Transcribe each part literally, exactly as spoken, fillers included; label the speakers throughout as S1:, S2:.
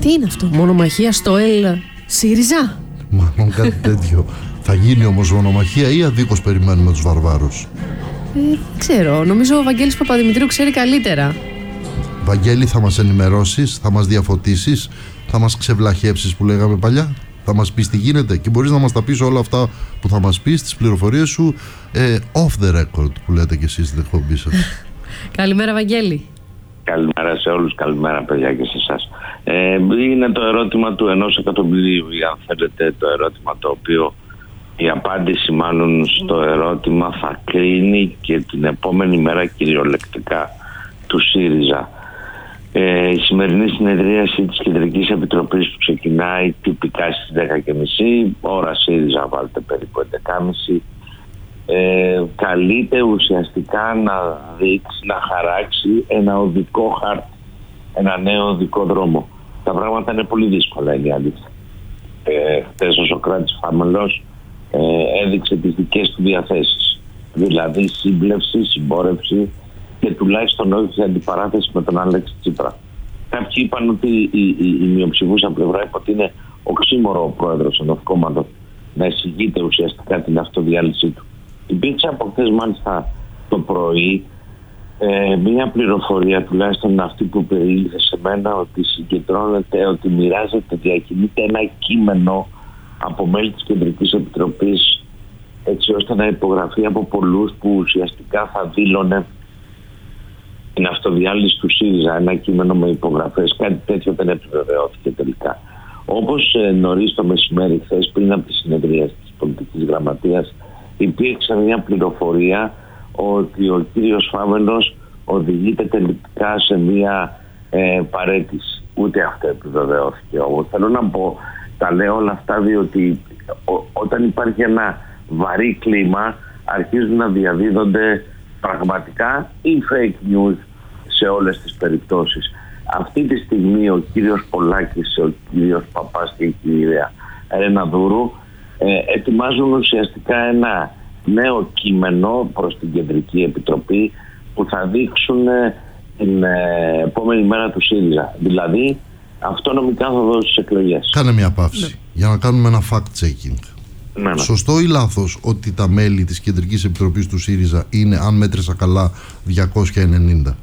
S1: Τι είναι αυτό, μονομαχία στο ΕΛ ΣΥΡΙΖΑ?
S2: Μάλλον κάτι τέτοιο. Θα γίνει όμως μονομαχία ή αδίκως περιμένουμε τους βαρβάρους?
S1: Ε, δεν ξέρω, νομίζω ο Βαγγέλης Παπαδημητρίου ξέρει καλύτερα.
S2: Βαγγέλη, θα μας ενημερώσεις, θα μας διαφωτίσεις, θα μας ξεβλαχέψεις που λέγαμε παλιά, θα μας πεις τι γίνεται και μπορείς να μας τα πεις όλα αυτά που θα μας πεις, τις πληροφορίες σου ε, off the record που λέτε και εσείς στην εκπομπή σας.
S1: Καλημέρα Βαγγέλη.
S3: Καλημέρα σε όλους, καλημέρα παιδιά και σε εσάς. Ε, είναι το ερώτημα του ενός εκατομμυρίου, αν θέλετε, το ερώτημα το οποίο η απάντηση μάλλον στο ερώτημα θα κρίνει και την επόμενη μέρα κυριολεκτικά του ΣΥΡΙΖΑ. Ε, η σημερινή συνεδρίαση της Κεντρικής Επιτροπής που ξεκινάει τυπικά στις δέκα και μισή, ώρα ΣΥΡΙΖΑ βάλτε περίπου έντεκα και μισή, ε, καλείται ουσιαστικά να δείξει, να χαράξει ένα οδικό χάρτη, ένα νέο οδικό δρόμο. Τα πράγματα είναι πολύ δύσκολα, είναι η αλήθεια. Ε, χτες ο Σωκράτης Φάμελος ε, έδειξε τις δικές του διαθέσεις, δηλαδή σύμπλευση, συμπόρευση και τουλάχιστον όχι σε αντιπαράθεση με τον Αλέξη Τσίπρα. Κάποιοι είπαν ότι η, η, η, η μειοψηφούσα πλευρά είπε ότι είναι οξύμορο ο πρόεδρος ενός κόμματος να εισηγείται ουσιαστικά την αυτοδιάλυσή του. Υπήρξε από χθες μάλιστα το πρωί ε, μια πληροφορία, τουλάχιστον αυτή που περιήλθε σε μένα, ότι συγκεντρώνεται, ότι μοιράζεται, διακινείται ένα κείμενο από μέλη της Κεντρικής Επιτροπής, έτσι ώστε να υπογραφεί από πολλούς, που ουσιαστικά θα δήλωνε την αυτοδιάλυση του ΣΥΡΙΖΑ, ένα κείμενο με υπογραφές. Κάτι τέτοιο δεν επιβεβαιώθηκε τελικά. Όπως ε, νωρίς το μεσημέρι χθες, πριν από τη συνεδρία της Πολιτικής Γραμματείας, υπήρξε μια πληροφορία ότι ο κύριος Φάμελος οδηγείται τελικά σε μια ε, παρέτηση. Ούτε αυτό επιβεβαιώθηκε. Όμως θέλω να πω, τα λέω όλα αυτά διότι ό, όταν υπάρχει ένα βαρύ κλίμα, αρχίζουν να διαδίδονται πραγματικά ή fake news σε όλες τις περιπτώσεις. Αυτή τη στιγμή ο κύριος Πολάκης, ο κύριος Παπάς και η κυρία Ρεναδούρου ε, ετοιμάζουν ουσιαστικά ένα νέο κείμενο προς την Κεντρική Επιτροπή που θα δείξουν ε, την ε, επόμενη μέρα του ΣΥΡΙΖΑ. Δηλαδή αυτό νομικά θα δώσει τις εκλογές.
S2: Κάνε μια παύση, ναι, για να κάνουμε ένα fact-checking. Ναι, ναι. Σωστό ή λάθος ότι τα μέλη της Κεντρικής Επιτροπής του ΣΥΡΙΖΑ είναι, αν μέτρησα καλά, διακόσια ενενήντα?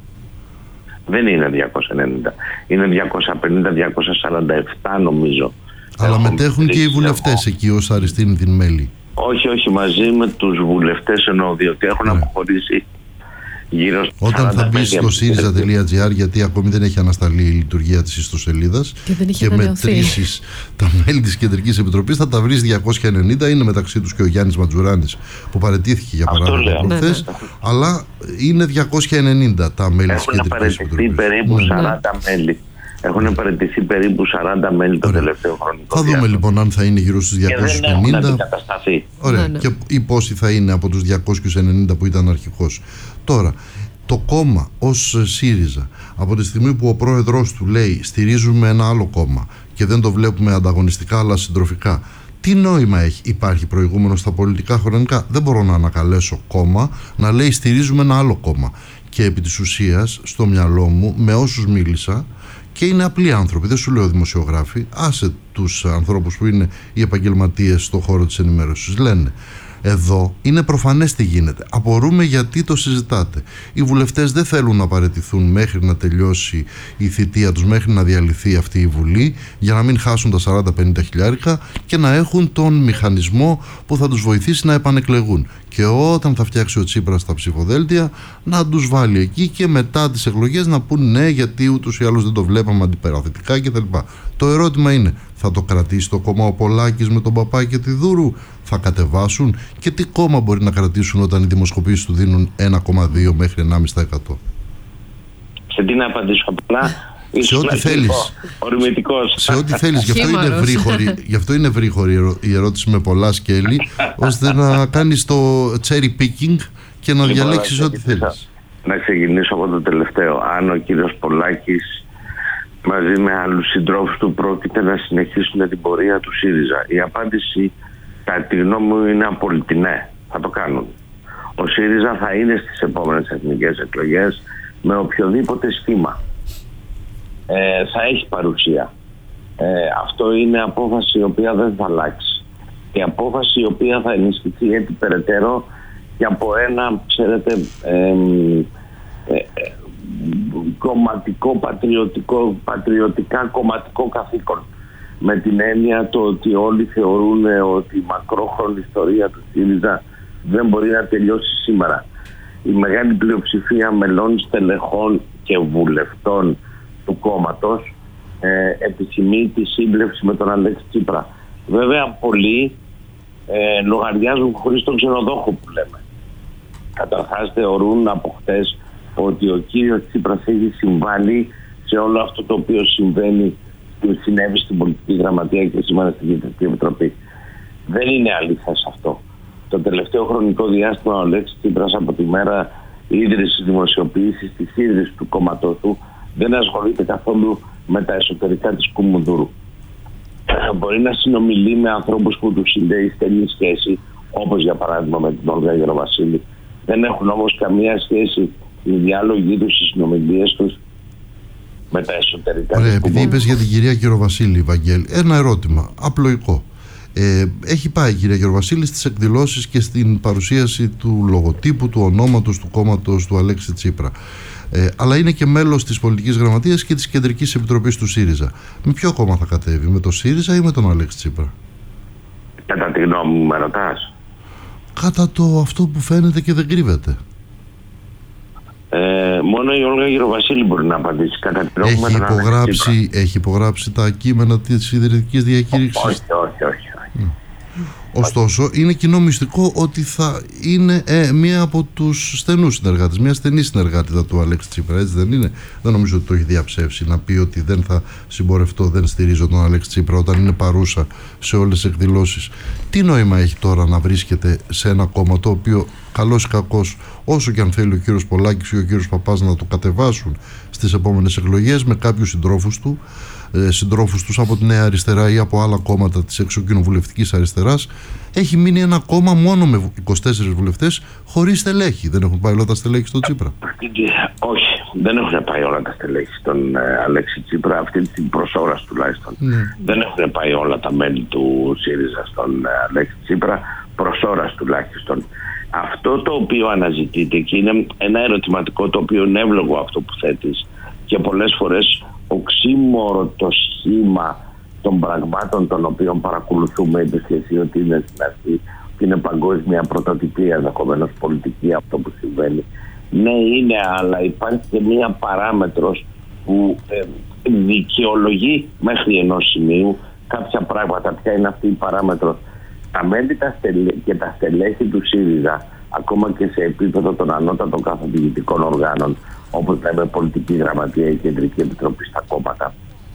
S3: Δεν είναι διακόσια ενενήντα. Είναι διακόσια πενήντα διακόσια σαράντα επτά νομίζω.
S2: Αλλά έχω μετέχουν και οι βουλευτές εκεί ως αριστείλη την μέλη? Όχι,
S3: όχι, μαζί με τους βουλευτές εννοώ, διότι έχουν ναι. αποχωρήσει γύρω στο
S2: Όταν θα μπει στο ΣΥΡΙΖΑ.gr, γιατί ακόμη δεν έχει ανασταλεί η λειτουργία της ιστοσελίδας και, και μετρήσεις τα μέλη της Κεντρικής Επιτροπής, θα τα βρεις διακόσια ενενήντα. Είναι μεταξύ τους και ο Γιάννης Ματζουράνης που παραιτήθηκε για παράδειγμα προχθές, ναι, ναι. αλλά είναι διακόσια ενενήντα τα μέλη της Κεντρικής Επιτροπής.
S3: Περίπου ναι. σαράντα μέλη. Έχουν παραιτηθεί περίπου σαράντα μέλη το τελευταίο χρονικό
S2: Θα δούμε λοιπόν αν θα είναι γύρω στους διακόσιους πενήντα.
S3: Και δεν έχουν αντικατασταθεί.
S2: Ωραία. Ναι, ναι. Και ή πόσοι θα είναι από τους διακόσιους ενενήντα που ήταν αρχικώς. Τώρα, το κόμμα ως ΣΥΡΙΖΑ, από τη στιγμή που ο πρόεδρος του λέει στηρίζουμε ένα άλλο κόμμα και δεν το βλέπουμε ανταγωνιστικά αλλά συντροφικά, τι νόημα έχει? Υπάρχει προηγούμενο στα πολιτικά χρονικά? Δεν μπορώ να ανακαλέσω κόμμα να λέει στηρίζουμε ένα άλλο κόμμα. Και επί της ουσίας, στο μυαλό μου, με όσους μίλησα, και είναι απλοί άνθρωποι, δεν σου λέω δημοσιογράφοι, άσε τους ανθρώπους που είναι οι επαγγελματίες στον χώρο της ενημέρωσης, λένε εδώ είναι προφανές τι γίνεται. Απορούμε γιατί το συζητάτε. Οι βουλευτές δεν θέλουν να παραιτηθούν μέχρι να τελειώσει η θητεία τους, μέχρι να διαλυθεί αυτή η Βουλή, για να μην χάσουν τα σαράντα πενήντα χιλιάρικα και να έχουν τον μηχανισμό που θα τους βοηθήσει να επανεκλεγούν. Και όταν θα φτιάξει ο Τσίπρας τα ψηφοδέλτια, να τους βάλει εκεί και μετά τις εκλογές να πούν ναι, γιατί ούτως ή άλλως δεν το βλέπαμε αντιπαραθετικά κτλ. Το ερώτημα είναι, θα το κρατήσει το κόμμα ο Πολάκης με τον Παπά και τη Δούρου? Θα κατεβάσουν? Και τι κόμμα μπορεί να κρατήσουν όταν οι δημοσκοπήσεις του δίνουν ένα κόμμα δύο μέχρι ενάμιση τοις εκατό?
S3: Σε τι να απαντήσω απλά?
S2: Σε ό,τι θέλεις. Σε ό,τι θέλεις. Γι' αυτό είναι ευρύχωρη, γι' αυτό είναι ευρύχωρη η ερώτηση με πολλά σκέλη, ώστε να κάνεις το cherry picking και να διαλέξεις ό,τι θέλεις.
S3: Να ξεκινήσω από το τελευταίο. Αν ο κύριος Πολάκης μαζί με άλλους συντρόφους του πρόκειται να συνεχίσουν την πορεία του ΣΥΡΙΖΑ, η απάντηση κατά τη γνώμη μου είναι απόλυτη ναι, θα το κάνουν. Ο ΣΥΡΙΖΑ θα είναι στις επόμενες εθνικές εκλογές με οποιοδήποτε σχήμα. Ε, θα έχει παρουσία. Ε, αυτό είναι απόφαση η οποία δεν θα αλλάξει. Η απόφαση η οποία θα ενισχυθεί έτσι περαιτέρω και από ένα, ξέρετε, ε, ε, ε, κομματικό, πατριωτικό, πατριωτικά κομματικό καθήκον. Με την έννοια το ότι όλοι θεωρούν ότι η μακρόχρονη ιστορία του ΣΥΡΙΖΑ δεν μπορεί να τελειώσει σήμερα. Η μεγάλη πλειοψηφία μελών, στελεχών και βουλευτών του κόμματος ε, επιθυμεί τη σύμπλευση με τον Αλέξη Τσίπρα. Βέβαια πολλοί ε, λογαριάζουν χωρίς τον ξενοδόχο που λέμε. Καταρχάς θεωρούν από χτες ότι ο κύριος Τσίπρας έχει συμβάλει σε όλο αυτό το οποίο συμβαίνει και συνέβη στην πολιτική γραμματεία και σήμερα στην Κεντρική Επιτροπή. Δεν είναι αλήθεια σε αυτό. Το τελευταίο χρονικό διάστημα ο Αλέξης Τσίπρας από τη μέρα ίδρυσης δημοσιοποίησης της ίδρυσης του κόμματός του δεν ασχολείται καθόλου με τα εσωτερικά της Κουμουνδούρου. Μπορεί να συνομιλεί με ανθρώπους που του συνδέει στενή σχέση, όπως για παράδειγμα με την Όλγα Γεροβασίλη. Δεν έχουν όμως καμία σχέση οι διάλογοι τους, οι συνομιλίες τους με τα εσωτερικά.
S2: Ωραία, επειδή είπες για την κυρία Γεροβασίλη, Βαγγέλη, ένα ερώτημα απλοϊκό. Ε, έχει πάει η κυρία Γεροβασίλη στις εκδηλώσεις και στην παρουσίαση του λογοτύπου, του ονόματος του κόμματος του Αλέξη Τσίπρα. Ε, αλλά είναι και μέλος της πολιτικής γραμματείας και της Κεντρικής Επιτροπής του ΣΥΡΙΖΑ. Με ποιο κόμμα θα κατέβει, με το ΣΥΡΙΖΑ ή με τον Αλέξη Τσίπρα?
S3: Κατά τη γνώμη μου με ρωτάς?
S2: Κατά το αυτό που φαίνεται και δεν κρύβεται.
S3: Ε, μόνο η Όλγα Γεροβασίλη μπορεί να απαντήσει. Κατά τη γνώμη μου,
S2: έχει, υπογράψει, έχει υπογράψει τα κείμενα της ιδρυτικής διακήρυξης?
S3: Όχι, όχι, όχι. όχι. Mm.
S2: Ωστόσο, είναι κοινό μυστικό ότι θα είναι ε, μία από τους στενούς συνεργάτες, μία στενή συνεργάτητα του Αλέξη Τσίπρα, έτσι δεν είναι? Δεν νομίζω ότι το έχει διαψεύσει να πει ότι δεν θα συμπορευτώ, δεν στηρίζω τον Αλέξη Τσίπρα όταν είναι παρούσα σε όλες τις εκδηλώσεις. Τι νόημα έχει τώρα να βρίσκεται σε ένα κόμμα το οποίο, καλός ή κακός, όσο και αν θέλει ο κύριος Πολάκης ή ο κύριος Παπάς να το κατεβάσουν στις επόμενες εκλογές με κάποιους συντρόφους του, συντρόφους τους από τη Νέα Αριστερά ή από άλλα κόμματα της εξωκοινοβουλευτικής αριστεράς, έχει μείνει ένα κόμμα μόνο με είκοσι τέσσερις βουλευτές χωρίς στελέχη. Δεν έχουν πάει όλα τα στελέχη στον Τσίπρα?
S3: Όχι, δεν έχουν πάει όλα τα στελέχη στον ε, Αλέξη Τσίπρα, αυτή την προσώραση τουλάχιστον. Mm. Δεν έχουν πάει όλα τα μέλη του ΣΥΡΙΖΑ στον ε, Αλέξη Τσίπρα, προσώραση τουλάχιστον. Αυτό το οποίο αναζητείται και είναι ένα ερωτηματικό το οποίο είναι εύλογο αυτό που θέτεις και πολλές φορές οξύμορο το σχήμα των πραγμάτων των οποίων παρακολουθούμε, η σχέση ότι είναι στην αρχή, ότι είναι παγκόσμια πρωτοτυπία, ενδεχομένως πολιτική αυτό που συμβαίνει. Ναι, είναι, αλλά υπάρχει και μία παράμετρος που ε, δικαιολογεί μέχρι ενός σημείου κάποια πράγματα. Ποια είναι αυτή η παράμετρος? Τα μέλη τα στελέ, και τα στελέχη του ΣΥΡΙΖΑ, ακόμα και σε επίπεδο των ανώτατων καθοδηγητικών οργάνων, όπως λέμε πολιτική γραμματεία ή κεντρική επιτροπή στα κόμματα,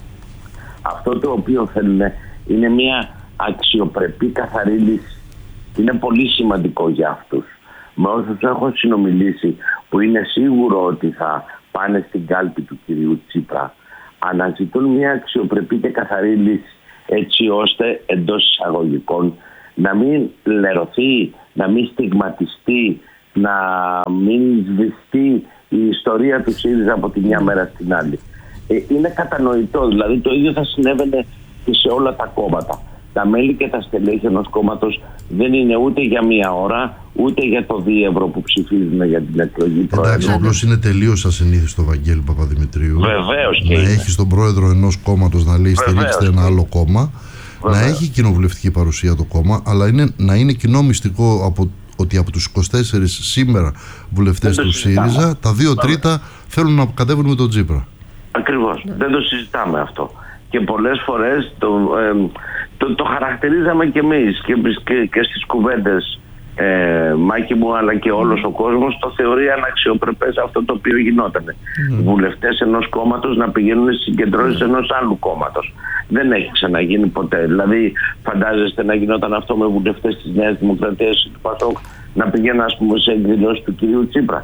S3: αυτό το οποίο θέλουν είναι μια αξιοπρεπή καθαρή λύση. Είναι πολύ σημαντικό για αυτούς. Με όσους έχω συνομιλήσει που είναι σίγουρο ότι θα πάνε στην κάλπη του κυρίου Τσίπρα, αναζητούν μια αξιοπρεπή και καθαρή λύση, έτσι ώστε εντός εισαγωγικών να μην λερωθεί, να μην στιγματιστεί, να μην σβηστεί η ιστορία του ΣΥΡΙΖΑ από τη μια μέρα στην άλλη. Ε, είναι κατανοητό, δηλαδή το ίδιο θα συνέβαινε και σε όλα τα κόμματα. Τα μέλη και τα στελέχη ενός κόμματος δεν είναι ούτε για μία ώρα, ούτε για το δύο ευρώ που ψηφίζουν για την εκλογή πρόεδρου.
S2: Εντάξει, απλώς είναι τελείως ασυνήθιστο, Βαγγέλη Παπαδημητρίου,
S3: Βεβαίως και
S2: να
S3: είναι.
S2: έχει τον πρόεδρο ενός κόμματος να λέει στηρίξτε ένα άλλο κόμμα. Βεβαίως. Να έχει κοινοβουλευτική παρουσία το κόμμα, αλλά είναι, να είναι κοινό μυστικό από, ότι από τους είκοσι τέσσερις σήμερα βουλευτές του ΣΥΡΙΖΑ, τα δύο τρίτα θέλουν να κατέβουν με τον Τσίπρα.
S3: Ακριβώς. Ναι. Δεν το συζητάμε αυτό. Και πολλές φορές το, ε, το, το χαρακτηρίζαμε κι εμείς και, και, και στις κουβέντες, ε, Μάκη μου, αλλά και όλος ο κόσμος το θεωρεί αναξιοπρεπές αυτό το οποίο γινόταν. Mm. Βουλευτές ενός κόμματος να πηγαίνουν στις συγκεντρώσεις mm. ενός άλλου κόμματος. Δεν έχει ξαναγίνει ποτέ. Δηλαδή, φαντάζεστε να γινόταν αυτό με βουλευτές της Νέας Δημοκρατίας ή του ΠΑΣΟΚ να πηγαίνουν, ας πούμε, σε εκδηλώσεις του κυρίου Τσίπρα?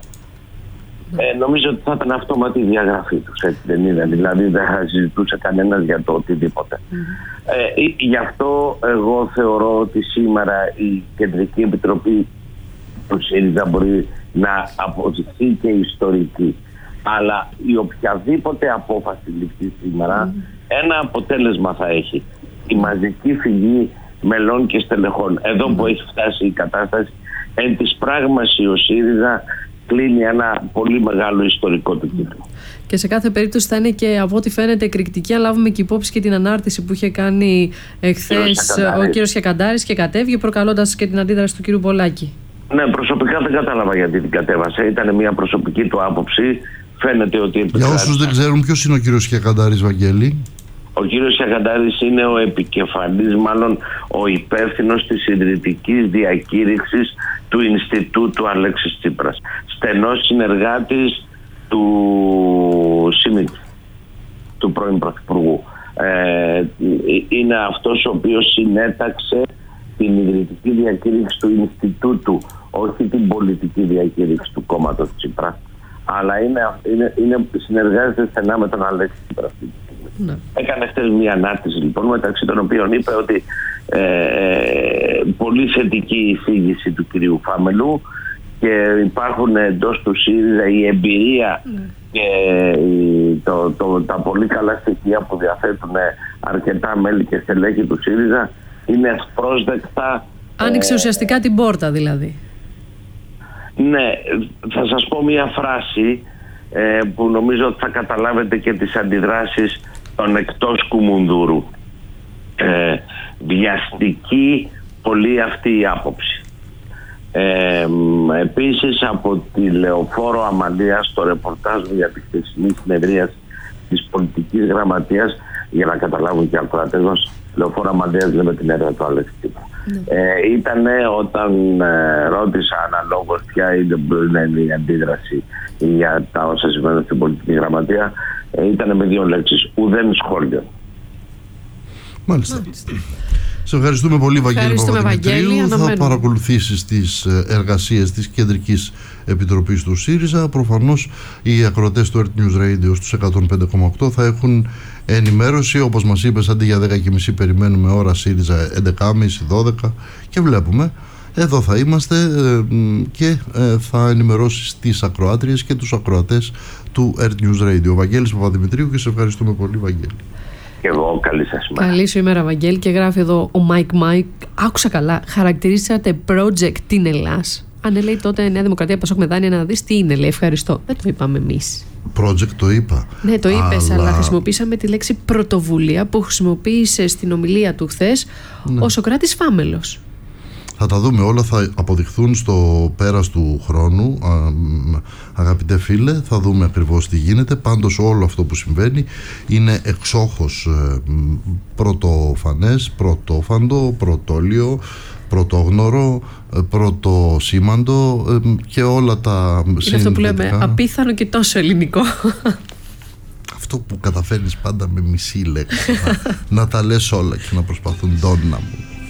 S3: Ε, νομίζω ότι θα ήταν αυτόματη διαγραφή τους, έτσι δεν είναι? Δηλαδή δεν θα συζητούσε κανένας για το οτιδήποτε. Mm-hmm. Ε, γι' αυτό εγώ θεωρώ ότι σήμερα η Κεντρική Επιτροπή του ΣΥΡΙΖΑ μπορεί να αποδειχθεί και ιστορική. Αλλά η οποιαδήποτε απόφαση ληφθεί σήμερα, mm. ένα αποτέλεσμα θα έχει. Η μαζική φυγή μελών και στελεχών. Εδώ mm. που έχει φτάσει η κατάσταση, εν της πράγμαση ο ΣΥΡΙΖΑ κλείνει ένα πολύ μεγάλο ιστορικό του κύκλο.
S1: Και σε κάθε περίπτωση θα είναι και από ό,τι φαίνεται εκρηκτική, αν λάβουμε και υπόψη και την ανάρτηση που είχε κάνει εχθές ο κύριος Χιακαντάρης και κατέβηκε προκαλώντας και την αντίδραση του κύριου Πολάκη.
S3: Ναι, προσωπικά δεν κατάλαβα γιατί την κατέβασε. Ήταν μια προσωπική του άποψη. Φαίνεται ότι επικράτησε.
S2: Για όσους δεν ξέρουν, ποιος είναι ο κύριος Χιακαντάρης, Βαγγέλη?
S3: Ο κύριος Χιακαντάρης είναι ο επικεφαλής, μάλλον ο υπεύθυνος της ιδρυτικής διακήρυξης του Ινστιτούτου Αλέξης Τσίπρας. Στενός συνεργάτης του ΣΥΜΙΤ, του πρώην Πρωθυπουργού. Ε, είναι αυτός ο οποίος συνέταξε την ιδρυτική διακήρυξη του Ινστιτούτου, όχι την πολιτική διακήρυξη του κόμματος Τσίπρα. Αλλά είναι, είναι, είναι, συνεργάζεται στενά με τον Αλέξη Τσίπρα. Ναι. Έκανε χτες μια ανάρτηση λοιπόν, μεταξύ των οποίων είπε ότι ε, πολύ θετική η εισήγηση του κυρίου Φάμελου και υπάρχουν εντός του ΣΥΡΙΖΑ η εμπειρία ναι. και το, το, τα πολύ καλά στοιχεία που διαθέτουν αρκετά μέλη και στελέχη του ΣΥΡΙΖΑ είναι ευπρόσδεκτα.
S1: Άνοιξε ε, ουσιαστικά την πόρτα δηλαδή.
S3: Ναι, θα σας πω μια φράση ε, που νομίζω ότι θα καταλάβετε και τις αντιδράσεις των εκτός Κουμουνδούρου. Ε, βιαστική πολύ αυτή η άποψη. Ε, επίσης από τη Λεωφόρο Αμαλία στο ρεπορτάζ για τη χθεσινή συνεδρία της πολιτικής γραμματείας, για να καταλάβουν και οι ακροατές μας, Λεωφόρο Αμαλία λέμε την έδρα του Αλέξη Τσίπρα. Ε, ήταν όταν ε, ρώτησα αναλόγως ποια είναι, είναι η αντίδραση για τα όσα συμβαίνουν στην πολιτική γραμματεία, ε, ήταν με δύο λέξεις, ουδέν σχόλιο.
S2: Μάλιστα. Μάλιστα. Σε ευχαριστούμε πολύ, Βαγγέλη Παπαδημητρίου. Θα παρακολουθήσεις τις εργασίες της Κεντρικής Επιτροπής του ΣΥΡΙΖΑ. Προφανώς οι ακροατές του Earth News Radio στους εκατόν πέντε κόμμα οκτώ θα έχουν ενημέρωση. Όπως μας είπες, αντί για δέκα και μισή περιμένουμε ώρα ΣΥΡΙΖΑ έντεκα και μισή δώδεκα και βλέπουμε. Εδώ θα είμαστε και θα ενημερώσεις τις ακροάτριες και τους ακροατές του Earth News Radio. Ο Βαγγέλης Παπαδημητρίου, και σε ευχαριστούμε πολύ, Βαγγέλη.
S3: Και εγώ, καλή σας ημέρα.
S1: Καλή σου ημέρα, Βαγγέλη. Και γράφει εδώ ο Μάικ Μάικ, άκουσα καλά, χαρακτηρίσατε project την Ελλάς. Αν λέει τότε Νέα Δημοκρατία, Πασόκ με δάνεια, να δεις τι είναι, λέει. Ευχαριστώ. Δεν το είπαμε εμείς.
S2: Project το είπα.
S1: Ναι, το είπες, αλλά... αλλά χρησιμοποίησαμε τη λέξη πρωτοβουλία που χρησιμοποίησε στην ομιλία του χθες ναι. ο Σωκράτης Φάμελος.
S2: Θα τα δούμε όλα, θα αποδειχθούν στο πέρας του χρόνου, α, αγαπητέ φίλε, θα δούμε ακριβώς τι γίνεται. Πάντως όλο αυτό που συμβαίνει είναι εξόχως ε, πρωτοφανές, πρωτόφαντο, πρωτόλιο, πρωτόγνωρο, πρωτοσήμαντο ε, και όλα τα
S1: είναι
S2: συνδετικά.
S1: Αυτό που λέμε απίθανο και τόσο ελληνικό.
S2: Αυτό που καταφέρνεις πάντα με μισή λέξη να, να τα λες όλα και να προσπαθούν, ντόνα μου.